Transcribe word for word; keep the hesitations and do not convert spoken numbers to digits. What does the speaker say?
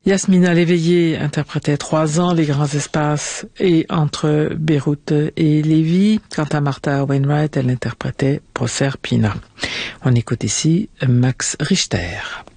Yasmina Léveillé interprétait Trois ans, Les grands espaces et Entre Beyrouth et Lévis. Quant à Martha Wainwright, elle interprétait Proserpina. On écoute ici Max Richter.